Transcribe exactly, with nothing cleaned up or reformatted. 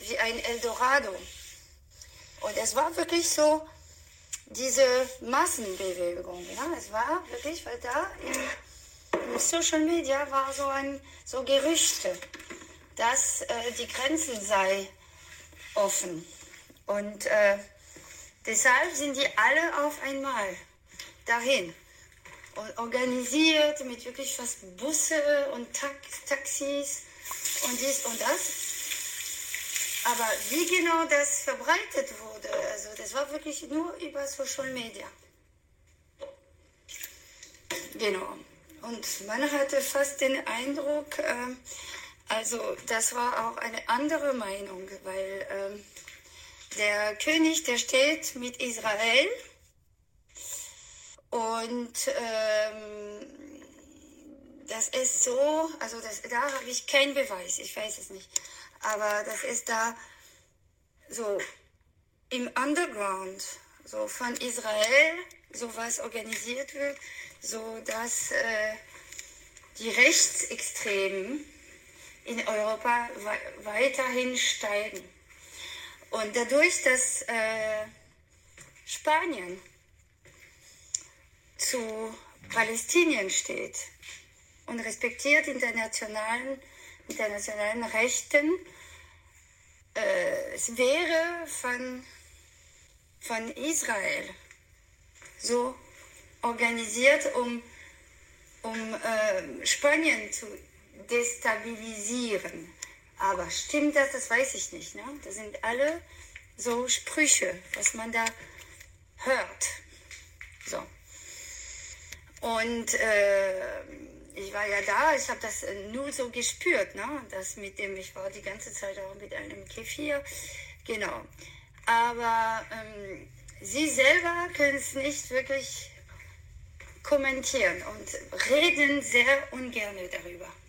wie ein Eldorado. Und es war wirklich so diese Massenbewegung. Ja? Es war wirklich, weil da in, in Social Media war so ein so Gerüchte, dass äh, die Grenzen sei offen. Und äh, deshalb sind die alle auf einmal dahin. Und organisiert mit wirklich fast Busse und Ta Taxis und dies und das. Aber wie genau das verbreitet wurde, also das war wirklich nur über Social Media. Genau. Und man hatte fast den Eindruck, äh, also das war auch eine andere Meinung, weil äh, der König, der steht mit Israel. Und ähm, das ist so, also das, da habe ich keinen Beweis, ich weiß es nicht, aber das ist da so im Underground, so von Israel, sowas organisiert wird, so dass äh, die Rechtsextremen in Europa we weiterhin steigen. Und dadurch, dass äh, Spanien zu Palästinien steht und respektiert internationalen, internationalen Rechten. Äh, es wäre von, von Israel so organisiert, um, um äh, Spanien zu destabilisieren. Aber stimmt das? Das weiß ich nicht. Ne? Das sind alle so Sprüche, was man da hört. So. Und äh, ich war ja da, ich habe das nur so gespürt, ne? Das mit dem, ich war die ganze Zeit auch mit einem Kefir, genau. Aber ähm, sie selber können es nicht wirklich kommentieren und reden sehr ungern darüber.